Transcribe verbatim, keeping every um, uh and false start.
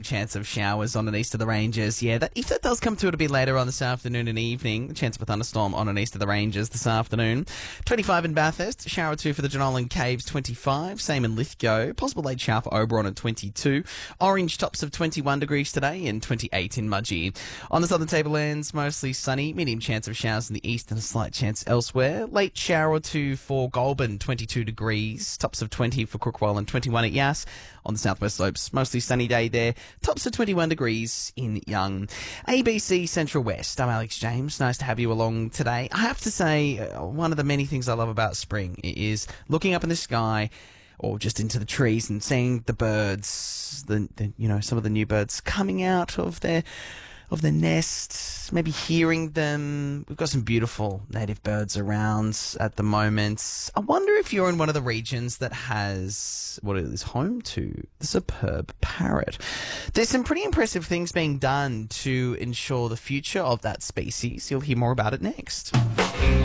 chance of showers on and east of the ranges. Yeah, that, if that does come through, it'll be later on this afternoon and evening. Chance of a thunderstorm on and east of the ranges this afternoon. twenty-five in Bathurst. Shower or two for the Jenolan Caves, twenty-five. Same in Lithgow. Possible late shower for Oberon at twenty-two. Orange tops of twenty-one degrees today and twenty-eight in Mudgee. On the southern tablelands, mostly sunny. Medium chance of showers in the east and a slight chance elsewhere. Late shower or two for Goulburn, twenty-two degrees. Tops of twenty for Crookwell and twenty-one at Yass. On the southwest slopes, mostly sunny day there. Tops of twenty-one degrees in Young. A B C Central West. I'm Alex James. Nice to have you along today. I have to say, uh, one of the many things I love about spring is looking up in the sky or just into the trees and seeing the birds, the, the you know, some of the new birds coming out of their of their nests, maybe hearing them. We've got some beautiful native birds around at the moment. I wonder if you're in one of the regions that has what it is home to the superb parrot. There's some pretty impressive things being done to ensure the future of that species. You'll hear more about it next.